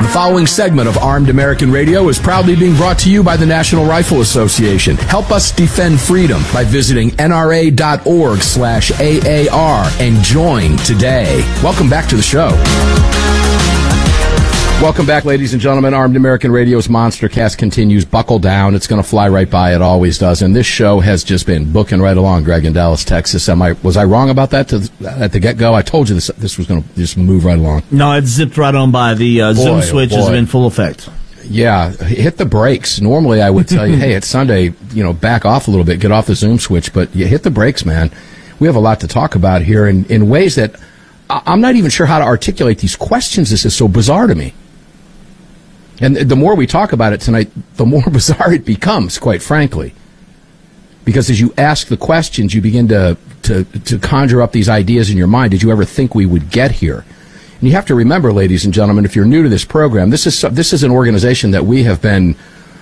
The following segment of Armed American Radio is proudly being brought to you by the National Rifle Association. Help us defend freedom by visiting nra.org/AAR and join today. Welcome back to the show. Welcome back, ladies and gentlemen. Armed American Radio's Monster Cast continues. Buckle down. It's going to fly right by. It always does. And this show has just been booking right along, Greg, in Dallas, Texas. Was I wrong about that at the get-go? I told you this was going to just move right along. No, it zipped right on by. The Zoom switch is in full effect. Yeah, hit the brakes. Normally I would tell you, hey, it's Sunday, back off a little bit, get off the Zoom switch. But you hit the brakes, man. We have a lot to talk about here in ways that I'm not even sure how to articulate these questions. This is so bizarre to me. And the more we talk about it tonight, the more bizarre it becomes, quite frankly. Because as you ask the questions, you begin to conjure up these ideas in your mind. Did you ever think we would get here? And you have to remember, ladies and gentlemen, if you're new to this program, this is an organization that we have been,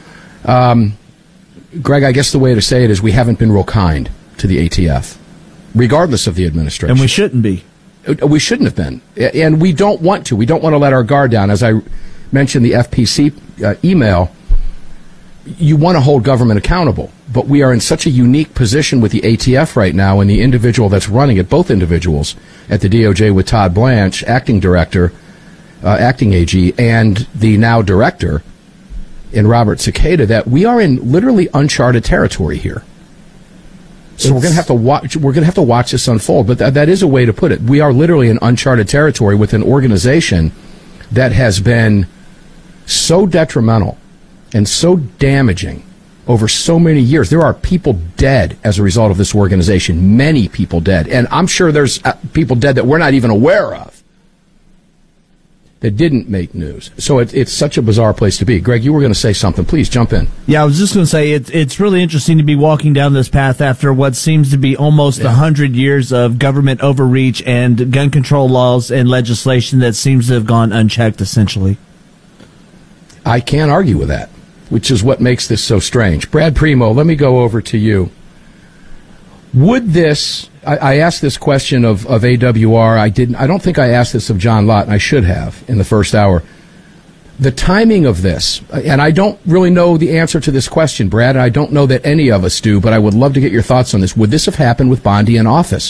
Greg, I guess the way to say it is we haven't been real kind to the ATF, regardless of the administration. And we shouldn't be. We shouldn't have been. And we don't want to. We don't want to let our guard down. As I mentioned the FPC email, you want to hold government accountable. But we are in such a unique position with the ATF right now, and the individual that's running it, both individuals at the DOJ with Todd Blanche, acting director, acting AG, and the now director in Robert Cicada, that we are in literally uncharted territory here. So we're going to have to watch. We're going to have to watch this unfold. But that is a way to put it. We are literally in uncharted territory with an organization that has been so detrimental and so damaging over so many years. There are people dead as a result of this organization, many people dead. And I'm sure there's people dead that we're not even aware of that didn't make news. So it's such a bizarre place to be. Greg, you were going to say something. Please jump in. Yeah, I was just going to say it's really interesting to be walking down this path after what seems to be almost 100 years of government overreach and gun control laws and legislation that seems to have gone unchecked, essentially. I can't argue with that, which is what makes this so strange. Brad Primo, let me go over to you. Would this, I asked this question of AWR. I don't think I asked this of John Lott, and I should have in the first hour. The timing of this, and I don't really know the answer to this question, Brad, and I don't know that any of us do, but I would love to get your thoughts on this. Would this have happened with Bondi in office?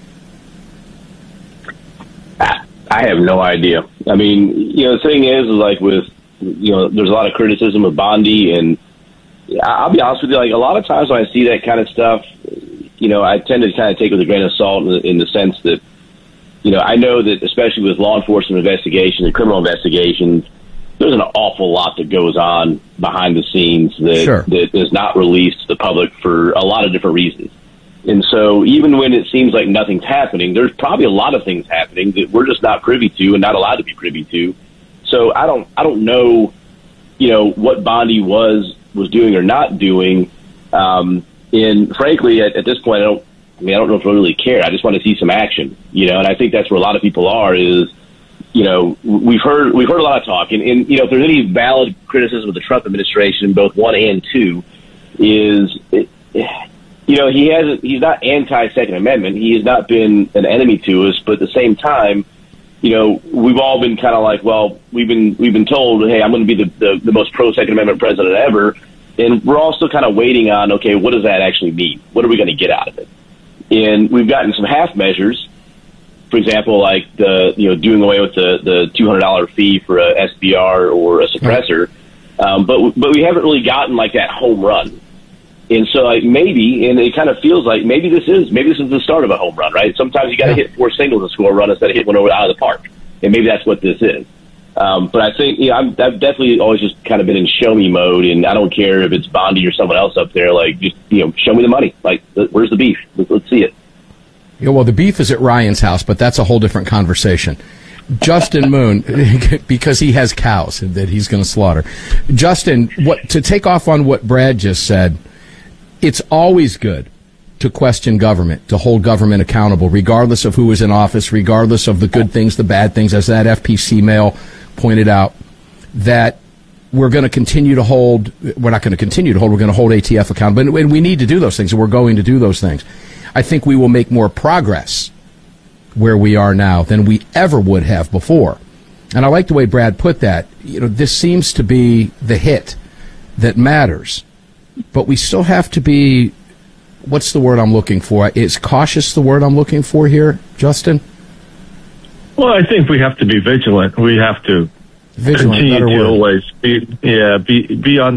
I have no idea. I mean, the thing is like with, there's a lot of criticism of Bondi, and I'll be honest with you, like a lot of times when I see that kind of stuff, I tend to kind of take it with a grain of salt in the sense that, I know that especially with law enforcement investigations and criminal investigations, there's an awful lot that goes on behind the scenes that is not released to the public for a lot of different reasons. And so even when it seems like nothing's happening, there's probably a lot of things happening that we're just not privy to and not allowed to be privy to. So I don't know, what Bondi was doing or not doing. And frankly, at this point, I don't know if I really care. I just want to see some action, and I think that's where a lot of people are is, we've heard a lot of talk. And if there's any valid criticism of the Trump administration, both one and two, is, he's not anti-Second Amendment. He has not been an enemy to us, but at the same time, we've all been kind of like, well, we've been told, hey, I'm going to be the most pro-Second Amendment president ever. And we're all still kind of waiting on, okay, what does that actually mean? What are we going to get out of it? And we've gotten some half measures, for example, like doing away with the $200 fee for a SBR or a suppressor. But we haven't really gotten like that home run. And so like maybe, and it kind of feels like maybe this is the start of a home run, right? Sometimes you got to hit 4 singles to score a run instead of hit one over out of the park. And maybe that's what this is. But I think, I've definitely always just kind of been in show me mode, and I don't care if it's Bondi or someone else up there. Like, just, show me the money. Like, where's the beef? Let's see it. Yeah, well, the beef is at Ryan's house, but that's a whole different conversation. Justin Moon, because he has cows that he's going to slaughter. Justin, to take off on what Brad just said, it's always good to question government, to hold government accountable, regardless of who is in office, regardless of the good things, the bad things, as that FPC mail pointed out, that we're going to continue to hold, we're not going to continue to hold, we're going to hold ATF accountable. And we need to do those things, and we're going to do those things. I think we will make more progress where we are now than we ever would have before. And I like the way Brad put that. This seems to be the hit that matters. But we still have to be, what's the word I'm looking for? Is cautious the word I'm looking for here, Justin? Well, I think we have to be vigilant. We have to continue to always be on